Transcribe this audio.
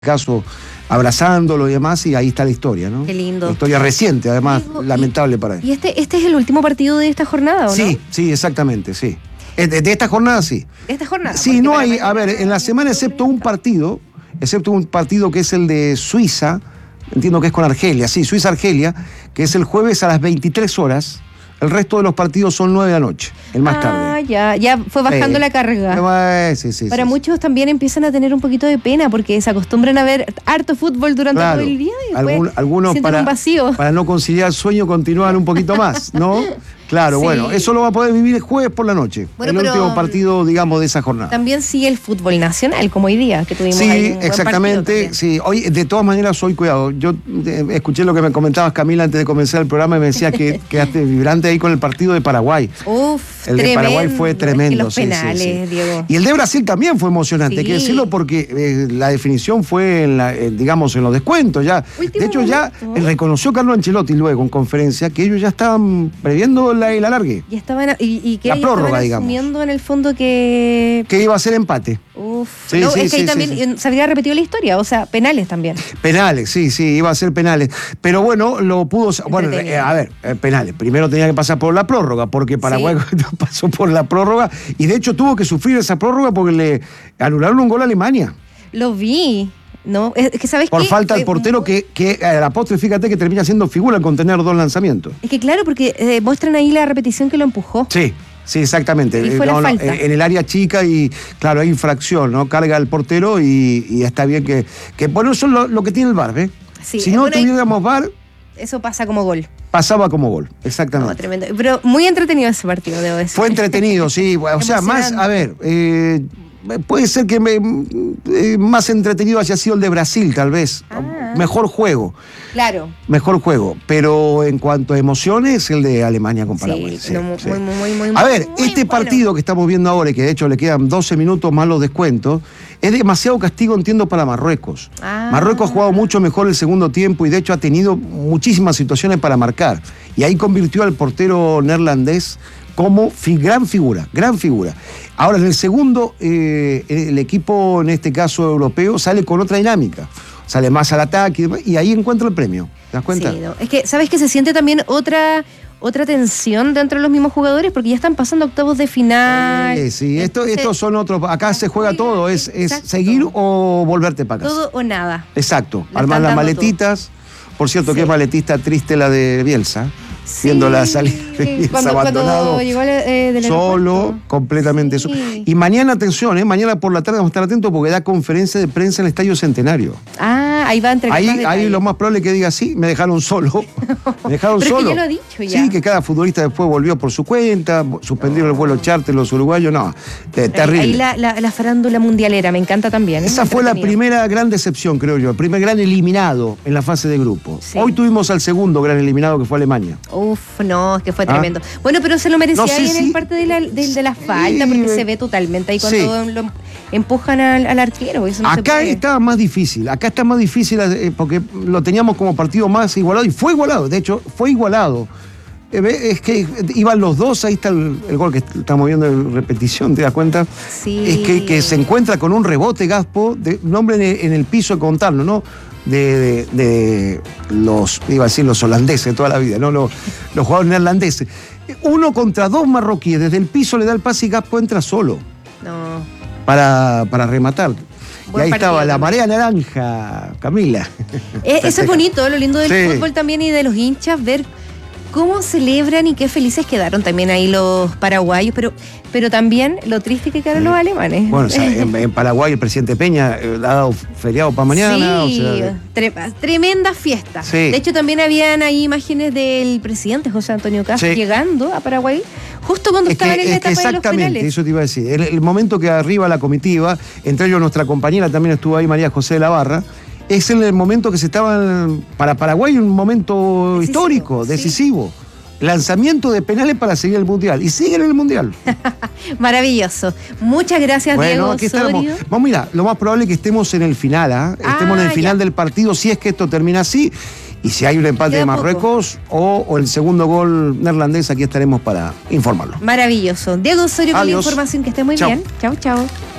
caso abrazándolo y demás, y ahí está la historia, ¿no? Qué lindo. La historia reciente, además, lamentable para él. ¿Y este es el último partido de esta jornada, o no? Sí, exactamente, sí. De esta jornada, sí. ¿De esta jornada? Sí, no hay, a ver, en la semana excepto un partido que es el de Suiza, entiendo que es con Argelia, sí, Suiza-Argelia, que es el jueves a las 23 horas. El resto de los partidos son 9 de la noche, el más tarde. Ya fue bajando la carga. Sí. Para muchos también empiezan a tener un poquito de pena porque se acostumbran a ver harto fútbol durante todo el día y después algunos sienten un vacío. Para no conciliar el sueño continúan un poquito más, ¿no? Claro, sí. Bueno, eso lo va a poder vivir el jueves por la noche, el último partido, digamos, de esa jornada. También sigue el fútbol nacional, como hoy día, que tuvimos ahí un exactamente, sí. Hoy, de todas maneras, hoy, cuidado, yo escuché lo que me comentabas, Camila, antes de comenzar el programa, y me decías que quedaste vibrante ahí con el partido de Paraguay. El de Paraguay fue tremendo. Los penales, Diego. Y el de Brasil también fue emocionante, hay que decirlo, porque la definición fue, digamos, en los descuentos. Ya. De hecho, ya reconoció Carlo Ancelotti luego en conferencia que ellos ya estaban previendo el alargue. Y estaban y que la prórroga, estaban asumiendo en el fondo que iba a ser empate. Es que ahí también se había repetido la historia, o sea, penales también. Penales, sí, iba a ser penales. Pero bueno, lo pudo... Bueno, a ver, penales. Primero tenía que pasar por la prórroga, porque Paraguay pasó por la prórroga, y de hecho tuvo que sufrir esa prórroga porque le anularon un gol a Alemania. Lo vi. No, es que ¿sabes por falta del portero que a la postre, fíjate que termina siendo figura al contener 2 lanzamientos. Es que claro, porque muestran ahí la repetición que lo empujó. Sí, exactamente. Y fue la falta. En el área chica y, claro, hay infracción, ¿no? Carga al portero y está bien que bueno, eso es lo que tiene el VAR, ¿ves? Sí, si no tuviéramos VAR... Eso pasa como gol. Pasaba como gol, exactamente. No, tremendo. Pero muy entretenido ese partido, debo decir. Fue entretenido, sí. O sea, más, a ver... puede ser que más entretenido haya sido el de Brasil, tal vez. Mejor juego. Claro. Mejor juego. Pero en cuanto a emociones, el de Alemania con Paraguay. Muy a ver, este partido que estamos viendo ahora, y que de hecho le quedan 12 minutos más los descuentos, es demasiado castigo, entiendo, para Marruecos. Marruecos ha jugado mucho mejor el segundo tiempo y de hecho ha tenido muchísimas situaciones para marcar. Y ahí convirtió al portero neerlandés como gran figura. Ahora, en el segundo, el equipo, en este caso europeo, sale con otra dinámica. Sale más al ataque y ahí encuentra el premio. ¿Te das cuenta? Sí, no. Es que, ¿sabes que se siente también otra tensión dentro de los mismos jugadores? Porque ya están pasando octavos de final. Sí, estos son otros. Acá se juega todo. Es seguir o volverte para casa. Todo o nada. Exacto. Armar las maletitas. Todo. Por cierto, qué maletista triste la de Bielsa. Viendo la salida de Bielsa abandonado, cuando llegó del solo, completamente solo. Y mañana, atención, mañana por la tarde vamos a estar atentos porque da conferencia de prensa en el Estadio Centenario. Ahí va a entregar. Ahí lo más probable es que diga sí, me dejaron solo. Me dejaron Pero solo. Que ya lo ha dicho ya. Sí, que cada futbolista después volvió por su cuenta, suspendieron el vuelo charter los uruguayos, no, terrible. Ahí la farándula mundialera, me encanta también. Esa fue la primera gran decepción, creo yo, el primer gran eliminado en la fase de grupo. Sí. Hoy tuvimos al segundo gran eliminado, que fue Alemania. No, es que fue tremendo. Bueno, pero se lo merecía en el parte de la falta, porque se ve totalmente ahí cuando lo empujan al arquero. Eso no acá está más difícil, porque lo teníamos como partido más igualado, y fue igualado, de hecho, fue igualado. Es que iban los dos, ahí está el gol que estamos viendo en repetición, ¿te das cuenta? Sí. Es que se encuentra con un rebote Gaspo, un hombre en el piso de contarlo, ¿no? De los, iba a decir los holandeses toda la vida, ¿no? Los jugadores neerlandeses. 1 contra 2 marroquíes, desde el piso le da el pase y Gaspo entra solo. No. Para rematar. Buen y ahí estaba la también. marea naranja, Camila. Eso es bonito, lo lindo del fútbol también y de los hinchas, ver cómo celebran y qué felices quedaron también ahí los paraguayos, pero también lo triste que quedaron los alemanes. Bueno, o sea, en Paraguay el presidente Peña ha dado feriado para mañana. Sí, tremenda fiesta. Sí. De hecho, también habían ahí imágenes del presidente José Antonio Caz llegando a Paraguay, justo cuando estaban en la etapa de los penales. Exactamente, eso te iba a decir. El momento que arriba la comitiva, entre ellos nuestra compañera también estuvo ahí, María José de la Barra, es el momento que se estaban, para Paraguay, un momento histórico, decisivo. Lanzamiento de penales para seguir el Mundial. Y siguen en el Mundial. Maravilloso. Muchas gracias, Diego Osorio. Vamos, mira, lo más probable es que estemos en el final, estemos en el final del partido, si es que esto termina así. Y si hay un empate de Marruecos o el segundo gol neerlandés, aquí estaremos para informarlo. Maravilloso. Diego Osorio con la información, que esté muy bien. Chau.